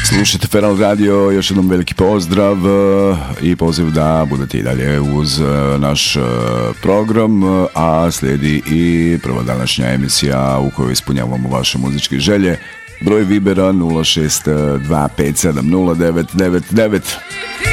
Slušajte Feral Radio, još jednom veliki pozdrav i poziv da budete i dalje uz naš program, a slijedi i prva današnja emisija u kojoj ispunjavamo vaše muzičke želje. Broj Vibera 062570999.